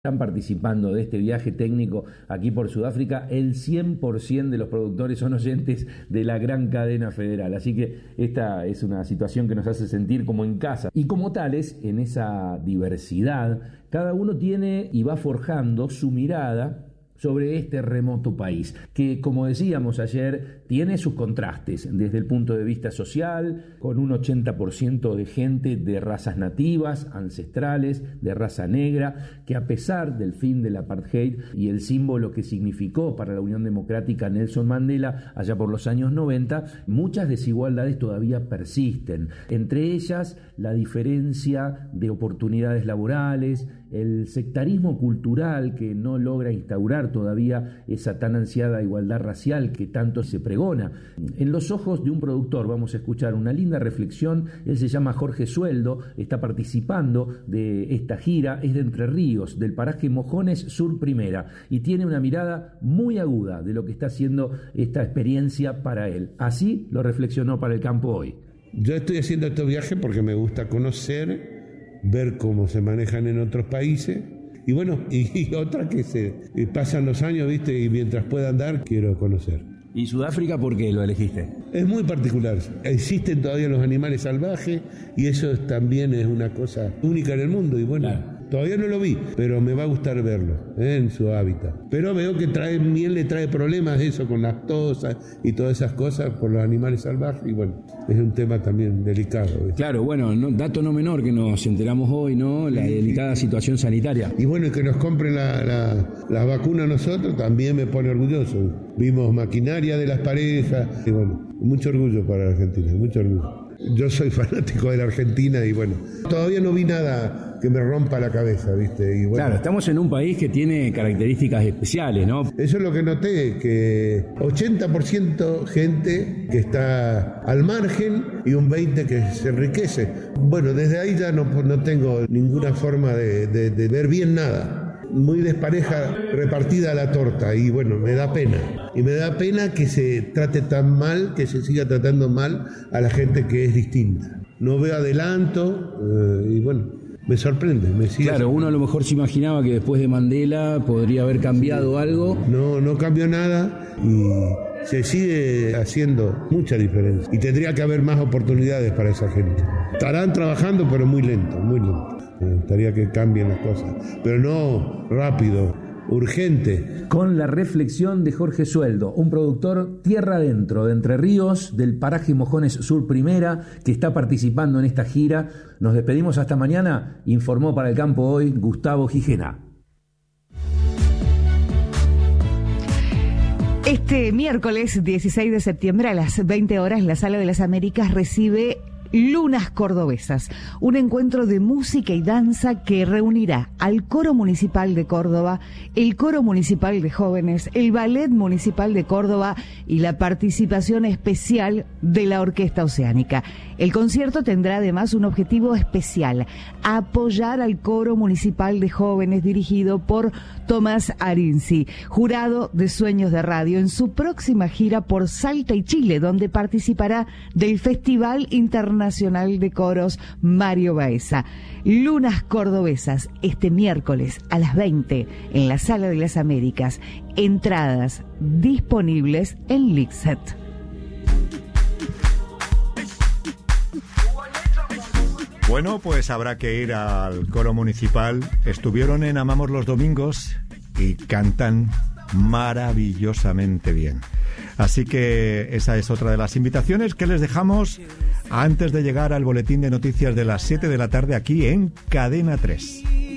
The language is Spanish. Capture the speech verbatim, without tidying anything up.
Están participando de este viaje técnico aquí por Sudáfrica. El cien por ciento de los productores son oyentes de la gran cadena federal. Así que esta es una situación que nos hace sentir como en casa. Y como tales, en esa diversidad, cada uno tiene y va forjando su mirada sobre este remoto país, que, como decíamos ayer, tiene sus contrastes desde el punto de vista social, con un ochenta por ciento de gente de razas nativas, ancestrales, de raza negra, que a pesar del fin del apartheid y el símbolo que significó para la Unión Democrática Nelson Mandela allá por los años noventa, muchas desigualdades todavía persisten, entre ellas la diferencia de oportunidades laborales, el sectarismo cultural que no logra instaurar todavía esa tan ansiada igualdad racial que tanto se pregona. En los ojos de un productor vamos a escuchar una linda reflexión. Él se llama Jorge Sueldo, está participando de esta gira, es de Entre Ríos, del paraje Mojones Sur Primera, y tiene una mirada muy aguda de lo que está haciendo esta experiencia para él. Así lo reflexionó para El Campo hoy. Yo estoy haciendo este viaje porque me gusta conocer, ver cómo se manejan en otros países y bueno, y, y otra que se y pasan los años, viste, y mientras pueda andar quiero conocer. ¿Y Sudáfrica por qué lo elegiste? Es muy particular, existen todavía los animales salvajes y eso también es una cosa única en el mundo y bueno, claro. Todavía no lo vi, pero me va a gustar verlo ¿eh? En su hábitat. Pero veo que trae miel, le trae problemas eso con las tosas y todas esas cosas por los animales salvajes y bueno, es un tema también delicado. ¿Ves? Claro, bueno, no, dato no menor que nos enteramos hoy, ¿no? La delicada situación sanitaria. Y bueno, y que nos compren la, la, la vacuna a nosotros también me pone orgulloso. Vimos maquinaria de las parejas y bueno, mucho orgullo para la Argentina, mucho orgullo. Yo soy fanático de la Argentina y bueno, todavía no vi nada que me rompa la cabeza, ¿viste? Y bueno, claro, estamos en un país que tiene características especiales, ¿no? Eso es lo que noté, que ochenta por ciento gente que está al margen y un veinte por ciento que se enriquece. Bueno, desde ahí ya no, no tengo ninguna forma de, de, de ver bien nada. Muy despareja repartida la torta y bueno, me da pena. Y me da pena que se trate tan mal, que se siga tratando mal a la gente que es distinta. No veo adelanto eh, y bueno, me sorprende. Me sigue claro, uno a lo mejor se imaginaba que después de Mandela podría haber cambiado sí. algo. No, no cambió nada y se sigue haciendo mucha diferencia. Y tendría que haber más oportunidades para esa gente. Estarán trabajando, pero muy lento, muy lento. Me gustaría que cambien las cosas, pero no rápido, urgente. Con la reflexión de Jorge Sueldo, un productor tierra adentro de Entre Ríos, del paraje Mojones Sur Primera, que está participando en esta gira. Nos despedimos hasta mañana, informó para El Campo hoy Gustavo Gijena. Este miércoles dieciséis de septiembre a las veinte horas, la Sala de las Américas recibe Lunas Cordobesas, un encuentro de música y danza que reunirá al Coro Municipal de Córdoba, el Coro Municipal de Jóvenes, el Ballet Municipal de Córdoba y la participación especial de la Orquesta Oceánica. El concierto tendrá además un objetivo especial: apoyar al Coro Municipal de Jóvenes dirigido por Tomás Arinzi, jurado de Sueños de Radio, en su próxima gira por Salta y Chile, donde participará del Festival Internacional Nacional de Coros Mario Baeza. Lunas Cordobesas, este miércoles a las veinte en la Sala de las Américas. Entradas disponibles en Lixet. Bueno, pues habrá que ir al Coro Municipal. Estuvieron en Amamos los Domingos y cantan maravillosamente bien. Así que esa es otra de las invitaciones que les dejamos antes de llegar al boletín de noticias de las siete de la tarde aquí en Cadena tres.